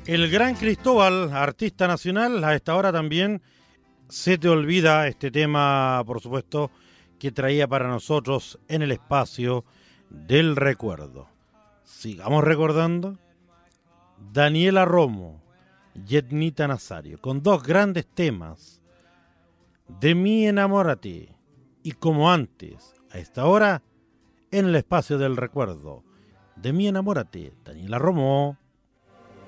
El gran Cristóbal, artista nacional, a esta hora también se te olvida este tema, por supuesto, que traía para nosotros en el espacio del recuerdo. Sigamos recordando. Daniela Romo y Ednita Nazario, con dos grandes temas. De mí enamórate y como antes, a esta hora, en el espacio del recuerdo. De mí enamórate, Daniela Romo.